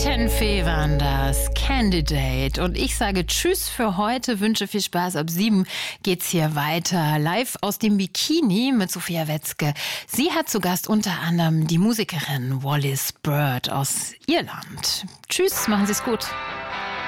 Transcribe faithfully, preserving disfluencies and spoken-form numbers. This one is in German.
Ten Fee waren das, Candidate. Und ich sage Tschüss für heute, wünsche viel Spaß. Ab sieben geht's hier weiter. Live aus dem Bikini mit Sophia Wetzke. Sie hat zu Gast unter anderem die Musikerin Wallis Bird aus Irland. Tschüss, machen Sie's gut.